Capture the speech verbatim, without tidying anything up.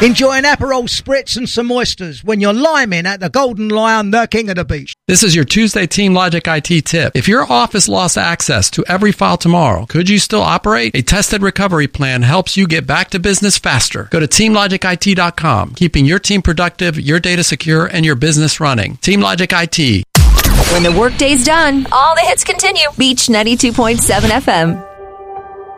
Enjoy an Aperol Spritz and some oysters when you're liming at the Golden Lion, the king of the beach. This is your Tuesday TeamLogic I T tip. If your office lost access to every file tomorrow, could you still operate? A tested recovery plan helps you get back to business faster. Go to team logic I T dot com, keeping your team productive, your data secure, and your business running. TeamLogic I T. When the workday's done, all the hits continue. Beach ninety-two point seven F M.